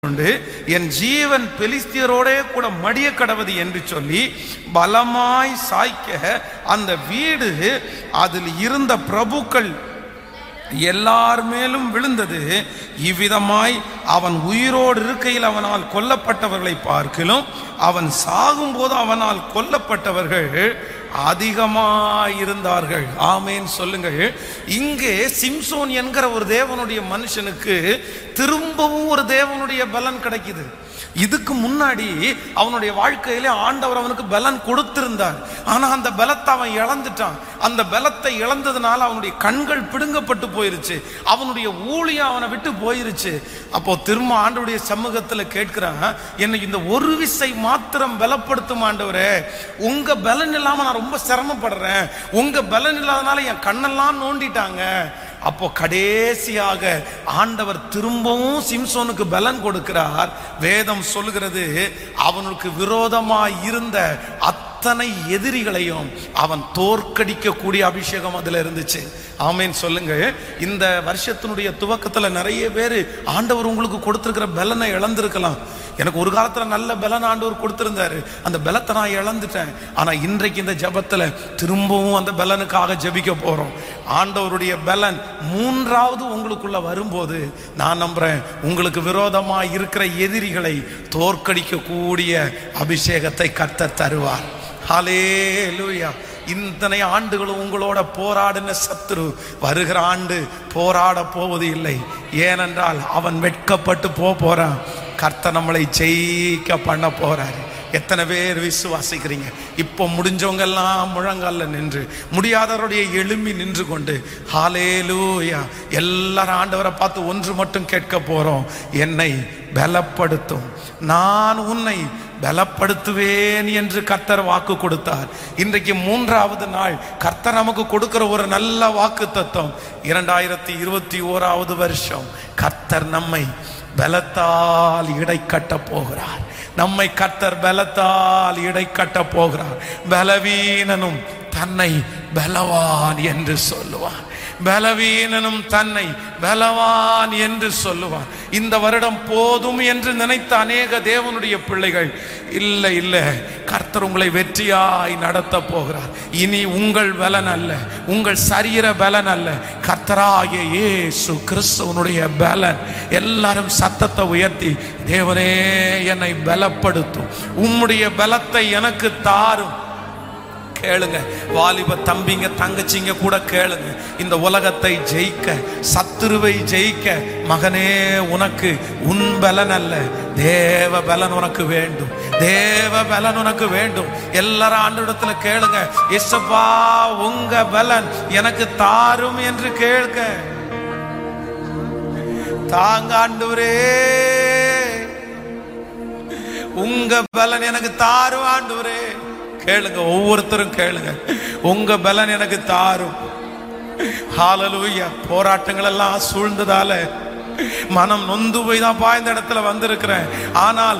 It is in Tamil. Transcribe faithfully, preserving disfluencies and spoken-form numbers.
கொண்டு என் ஜீவன் பெலிஸ்தியரோடே கூட மடிய கடவது என்று சொல்லி பலமாய் சாய்க்க அந்த வீடு அதில் இருந்த பிரபுக்கள் எல்லார் மேலும் விழுந்தது. இவ்விதமாய் அவன் உயிரோடு இருக்கையில் அவனால் கொல்லப்பட்டவர்களை பார்க்கிலும் அவன் சாகும்போது அவனால் கொல்லப்பட்டவர்கள் அதிகமாயிருந்தார்கள். ஆமேன் சொல்லுங்கள். இங்கே சிம்சோன் என்கிற ஒரு தேவனுடைய மனுஷனுக்கு திரும்பவும் ஒரு தேவனுடைய பலன் கிடைக்குது. இதுக்கு முன்னாடி அவனுடைய வாழ்க்கையிலே ஆண்டவர் அவனுக்கு பலன் கொடுத்திருந்தார். ஆனா அந்த பலத்தை அவன் இழந்துட்டான். அந்த பலத்தை இழந்ததுனால அவனுடைய கண்கள் பிடுங்கப்பட்டு போயிருச்சு. அவனுடைய ஊழியம் அவனை விட்டு போயிருச்சு. அப்போ திரும்ப ஆண்டவருடைய சமூகத்துல கேட்கிறான், என்னை இந்த ஒரு விசை மாத்திரம் பலப்படுத்தும் ஆண்டவரே. உங்க பலன் இல்லாம நான் ரொம்ப சிரமப்படுறேன். உங்க பலன் இல்லாதனால என் கண்ணெல்லாம் நோண்டிட்டாங்க. அப்போ கடைசியாக ஆண்டவர் திரும்பவும் சிம்சோனுக்கு பலன் கொடுக்கிறார். வேதம் சொல்லுகிறது, அவனுக்கு விரோதமாய் இருந்த அத்தனை எதிரிகளையும் அவன் தோற்கடிக்க கூடிய அபிஷேகம் அதுல இருந்துச்சு. ஆமேன் சொல்லுங்க. இந்த வருஷத்தினுடைய துவக்கத்துல நிறைய பேர் ஆண்டவர் உங்களுக்கு கொடுத்திருக்கிற பலனை இழந்திருக்கலாம். எனக்கு ஒரு காலத்துல நல்ல பலன் ஆண்டவர் கொடுத்திருந்தாரு, அந்த பலத்தை நான் இழந்துட்டேன். ஆனா இன்றைக்கு இந்த ஜபத்துல திரும்பவும் அந்த பலனுக்காக ஜபிக்க போறோம். ஆண்டவருடைய பலன் மூன்றாவது உங்களுக்குள்ள வரும்போது நான் நம்புறேன், உங்களுக்கு விரோதமாக இருக்கிற எதிரிகளை தோற்கடிக்க கூடிய அபிஷேகத்தை கர்த்தர் தருவார். ஹல்லேலூயா. இத்தனை ஆண்டுகளும் உங்களோட போராடின சத்துரு வருகிற ஆண்டு போராட போவது இல்லை. ஏனென்றால் அவன் வெட்கப்பட்டு போ போறான். கர்த்தர் நம்மளை ஜெயிக்க பண்ண போறாரு. எத்தனை பேர் விசுவாசிக்கிறீங்க? இப்போ முடிஞ்சவங்க எல்லாம் முழங்கால நின்று, முடியாதவருடைய எலும்பி நின்று கொண்டு ஹல்லேலூயா எல்லாரும் ஆண்டவரை பார்த்து ஒன்று மட்டும் கேட்க போறோம், என்னை பலப்படுத்தும், நான் உன்னை பலப்படுத்துவேன் என்று கர்த்தர் வாக்கு கொடுத்தார். இன்றைக்கு மூன்றாவது நாள் கர்த்தர் நமக்கு கொடுக்கிற ஒரு நல்ல வாக்கு தத்துவம். இரண்டாயிரத்தி இருபத்தி ஓராவது வருஷம் கர்த்தர் நம்மை பலத்தால் இடை கட்ட போகிறார். நம்மை கர்த்தர் பலத்தால் இடை கட்ட போகிறார். பலவீனனும் தன்னை பலவான் என்று சொல்லுவான். பலவீனனும் தன்னை பலவான் என்று சொல்லுவான். இந்த வருடம் போதும் என்று நினைத்த அநேக தேவனுடைய பிள்ளைகள், இல்லை இல்லை, கர்த்தர் உங்களை வெற்றியாய் நடத்த போகிறார். இனி உங்கள் பலன் அல்ல, உங்கள் சரீர பலன் அல்ல, கர்த்தராகிய இயேசு கிறிஸ்துவனுடைய பலன். எல்லாரும் சத்தத்தை உயர்த்தி, தேவனே என்னை பலப்படுத்தும், உம்முடைய பலத்தை எனக்கு தாரும். கேளுங்க, வாலிப தம்பிங்க தங்கச்சிங்க கூட கேளுங்க. இந்த உலகத்தை ஜெயிக்க, சத்துருவை ஜெயிக்க, மகனே உனக்கு உன் பலன் அல்ல, தேவ பலன் உனக்கு வேண்டும். தேவ பலன் உனக்கு வேண்டும். எல்லாரும் ஆண்டவரிடத்துல கேளுங்க, இயேசுப்பா உங்க பலன் எனக்கு தாரும் என்று கேளுங்க. தாங்க ஆண்டவரே, உங்க பலன் எனக்கு தாரும் ஆண்டவரே. கேளுங்க, ஒவ்வொருத்தரும் கேளுங்க, உங்க பலன் எனக்கு தாரும். ஹல்லேலூயா. போராட்டங்கள் எல்லாம் சூழ்ந்ததால மனம் நொந்து போய் தான் இந்த இடத்துல வந்திருக்கிறேன். ஆனால்